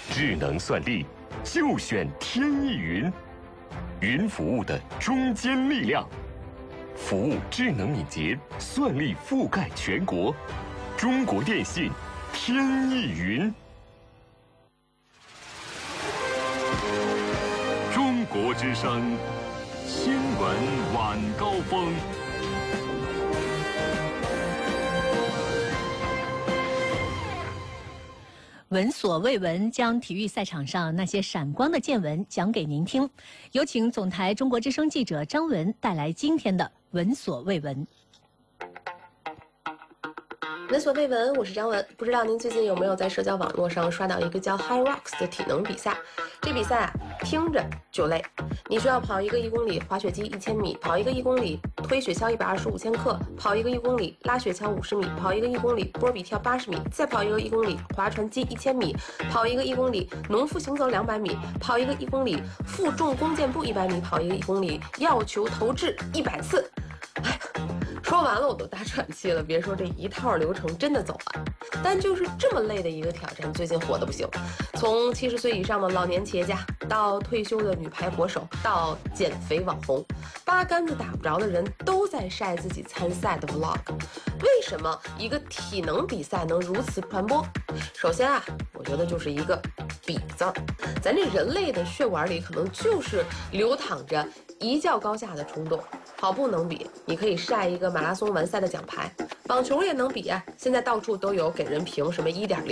智能算力就选天翼云，云服务的中坚力量，服务智能敏捷，算力覆盖全国。中国电信天翼云。中国之声新闻晚高峰。 闻所未闻，将体育赛场上那些闪光的见闻讲给您听。有请总台中国之声记者张文带来今天的闻所未闻。 闻所未闻，我是张文。不知道您最近有没有在社交网络上刷到一个叫 HYROX 的体能比赛？这比赛听着就累，你需要跑一个1公里滑雪机1000米，跑一个1公里推雪橇125千克，跑一个1公里拉雪橇50米，跑一个1公里波比跳80米，再跑一个1公里划船机1000米，跑一个1公里农夫行走200米，跑一个1公里负重弓箭步100米，跑一个1公里药球投掷100次。说完了我都打喘气了，别说这一套流程真的走完。但就是这么累的一个挑战，最近火得不行。从70岁以上的老年企业家，到退休的女排国手，到减肥网红，八竿子打不着的人都在晒自己参赛的 vlog。为什么一个体能比赛能如此传播？首先啊，我觉得就是一个比字儿。咱这人类的血管里可能就是流淌着一较高下的冲动。跑步能比，你可以晒一个马拉松完赛的奖牌；网球也能比啊，现在到处都有给人评什么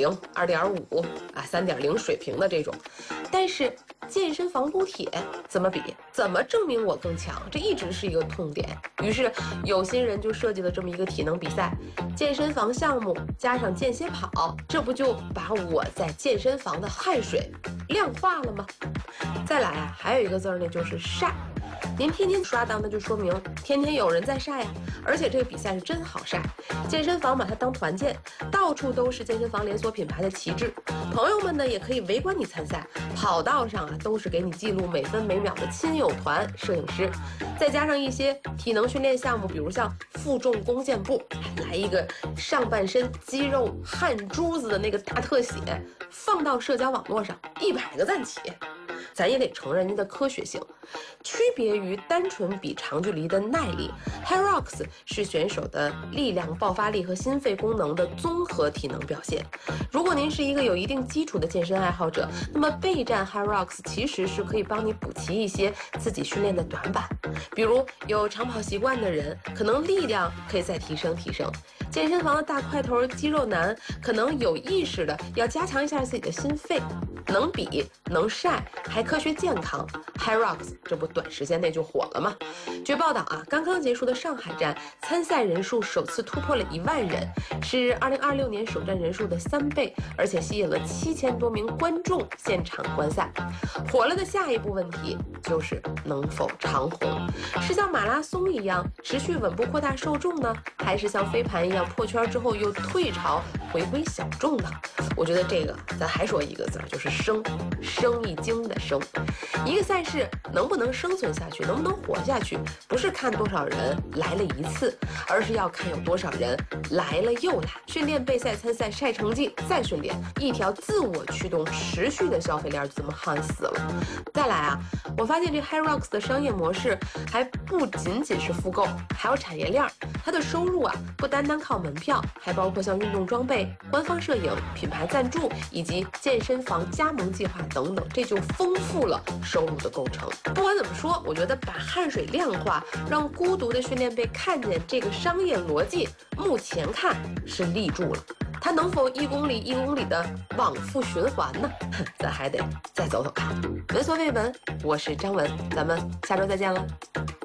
1.0、2.5啊、3.0水平的这种。但是健身房撸铁怎么比？怎么证明我更强？这一直是一个痛点。于是有心人就设计了这么一个体能比赛，健身房项目加上间歇跑，这不就把我在健身房的汗水量化了吗？再来啊，还有一个字儿呢，就是晒。您天天刷到，那就说明天天有人在晒呀。而且这个比赛是真好晒，健身房把它当团建，到处都是健身房连锁品牌的旗帜，朋友们呢也可以围观你参赛，跑道上啊都是给你记录每分每秒的亲友团摄影师，再加上一些体能训练项目，比如像负重弓箭步，来一个上半身肌肉汗珠子的那个大特写，放到社交网络上100个赞起。咱也得承认人家的科学性，区别于单纯比长距离的耐力 ，HYROX 是选手的力量、爆发力和心肺功能的综合体能表现。如果您是一个有一定基础的健身爱好者，那么备战 HYROX 其实是可以帮你补齐一些自己训练的短板，比如有长跑习惯的人，可能力量可以再提升。健身房的大块头肌肉男可能有意识的要加强一下自己的心肺，能比能晒还科学健康 ，HYROX 这不短时间内就火了吗？据报道啊，刚刚结束的上海站参赛人数首次突破了1万人，是2026年首站人数的3倍，而且吸引了7000多名观众现场观赛。火了的下一步问题就是能否长红，是像马拉松一样持续稳步扩大受众呢，还是像飞盘一样破圈之后又退潮回归小众呢？我觉得这个咱还说一个字，就是生一惊的生。一个赛事能不能生存下去，能不能活下去，不是看多少人来了一次，而是要看有多少人来了又来，训练备赛参赛晒成绩再训练，一条自我驱动持续的消费链就这么焊死了。再来啊，我发现这 HYROX 的商业模式还不仅仅是复购，还有产业链，它的收入啊不单单靠门票，还包括像运动装备、官方摄影、品牌赞助以及健身房加盟计划等等，这就丰富了收入的构成。不管怎么说，我觉得把汗水量化，让孤独的训练被看见，这个商业逻辑目前看是立住了。它能否1公里1公里的往复循环呢？咱还得再走走看。闻所未闻，我是张文，咱们下周再见了。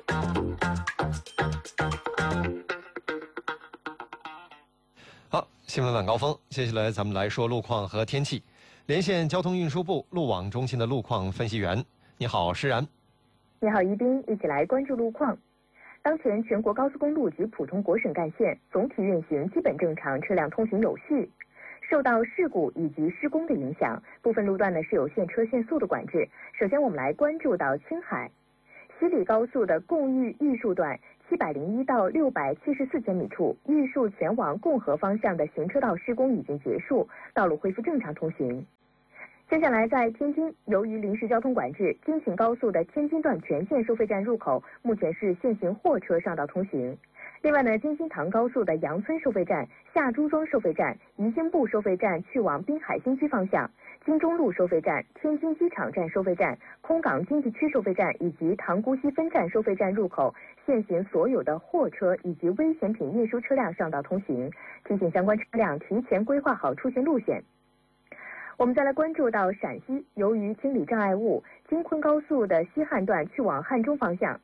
好，新闻晚高峰，接下来咱们来说路况和天气。连线交通运输部路网中心的路况分析员，你好，施然。 你好，宜宾，一起来关注路况。当前全国高速公路及普通国省干线总体运行基本正常，车辆通行有序。受到事故以及施工的影响，部分路段呢是有限车限速的管制。首先我们来关注到青海西里高速的贡玉玉树段701到674千米处，玉树前往共和方向的行车道施工已经结束，道路恢复正常通行。 接下来在天津，由于临时交通管制，京秦高速的天津段全线收费站入口目前是限行货车上道通行。另外呢，京新唐高速的杨村收费站、下朱庄收费站、宜兴部收费站去往滨海新区方向、金钟路收费站、天津机场站收费站、空港经济区收费站以及塘沽西分站收费站入口限行所有的货车以及危险品运输车辆上道通行，提醒相关车辆提前规划好出行路线。我们再来关注到陕西，由于清理障碍物，京昆高速的西汉段去往汉中方向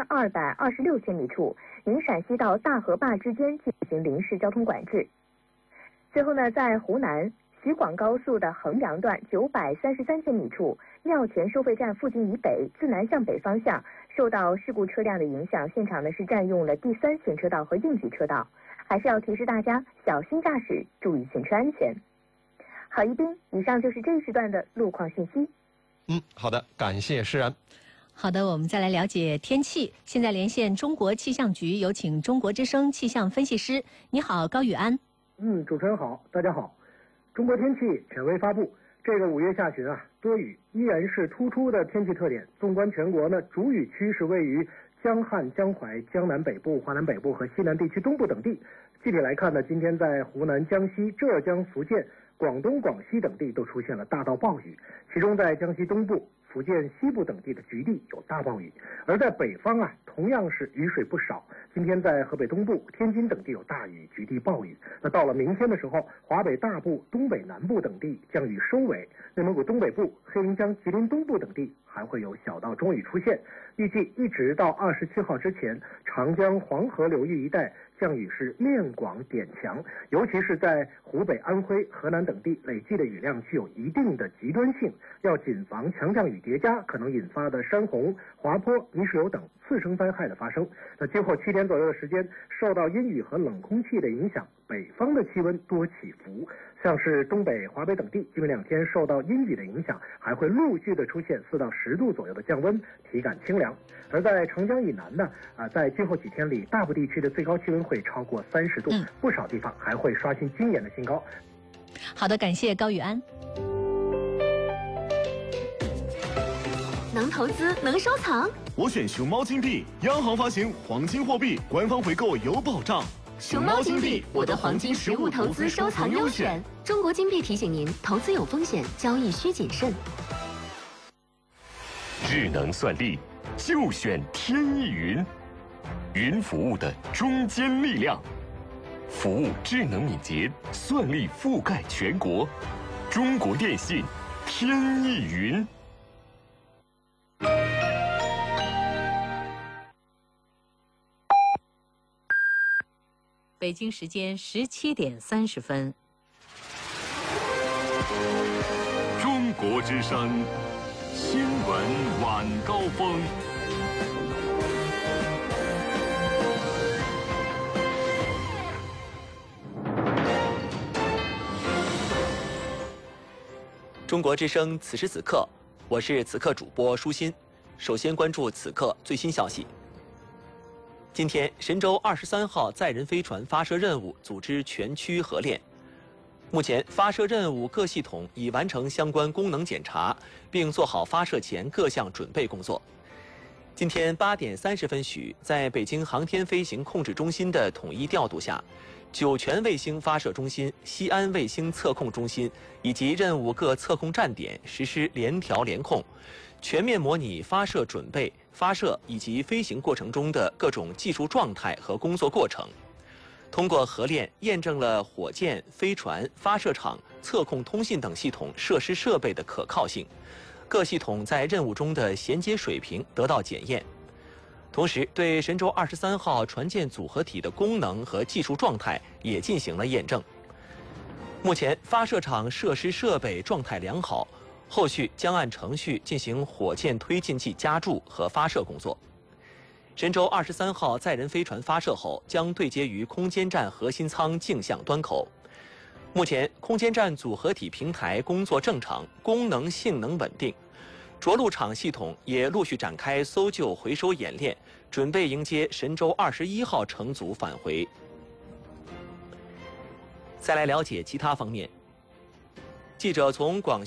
1226千米处，宁陕西到大河坝之间进行临时交通管制。最后呢，在湖南，徐广高速的衡阳段933千米处，庙前收费站附近以北，自南向北方向受到事故车辆的影响，现场呢是占用了第3行车道和应急车道，还是要提示大家小心驾驶，注意行车安全。好，一斌，以上就是这一时段的路况信息。 好的，感谢施然。 好的，我们再来了解天气。现在连线中国气象局，有请中国之声气象分析师。你好，高宇安。 主持人好，大家好。中国天气权威发布，这个5月下旬多雨依然是突出的天气特点。纵观全国呢，主雨区是位于江汉、江淮、江南北部、华南北部和西南地区东部等地。具体来看呢，今天在湖南、江西、浙江、福建、广东、广西等地都出现了大到暴雨，其中在江西东部、福建西部等地的局地有大暴雨，而在北方同样是雨水不少。今天在河北东部、天津等地有大雨，局地暴雨。那到了明天的时候，华北大部、东北南部等地降雨收尾，内蒙古东北部、黑龙江、吉林东部等地还会有小到中雨出现。预计一直到27号之前，长江黄河流域一带降雨是面广点强，尤其是在湖北、安徽、河南等地累计的雨量具有一定的极端性，要谨防强降雨叠加可能引发的山洪、滑坡、泥石流等次生灾害的发生。那今后7天左右的时间，受到阴雨和冷空气的影响，北方的气温多起伏，像是东北、华北等地，今明2天受到阴雨的影响，还会陆续的出现4到10度左右的降温，体感清凉。而在长江以南呢，在今后几天里，大部地区的最高气温会超过30度，不少地方还会刷新今年的新高。 好的，感谢高宇安。 能投资，能收藏， 我选熊猫金币，央行发行黄金货币，官方回购有保障。 熊猫金币，我的黄金实物投资收藏优选。中国金币提醒您，投资有风险，交易需谨慎。 智能算力，就选天翼云，云服务的中坚力量，服务智能敏捷，算力覆盖全国。中国电信，天翼云。 北京时间17点30分。 中国之声新闻晚高峰。 中国之声此时此刻，我是此刻主播舒心。首先关注此刻最新消息。今天，神舟23号载人飞船发射任务组织全区合练。目前，发射任务各系统已完成相关功能检查，并做好发射前各项准备工作。今天8点30分许，在北京航天飞行控制中心的统一调度下，酒泉卫星发射中心、西安卫星测控中心以及任务各测控站点实施联调联控，全面模拟发射准备、发射以及飞行过程中的各种技术状态和工作过程。通过合练，验证了火箭、飞船、发射场、测控通信等系统设施设备的可靠性，各系统在任务中的衔接水平得到检验。同时，对神舟23号船舰组合体的功能和技术状态也进行了验证。目前，发射场设施设备状态良好，后续将按程序进行火箭推进剂加注和发射工作。神舟23号载人飞船发射后，将对接于空间站核心舱径向端口。目前，空间站组合体平台工作正常，功能性能稳定。着陆场系统也陆续展开搜救回收演练，准备迎接神舟21号乘组返回。再来了解其他方面，记者从广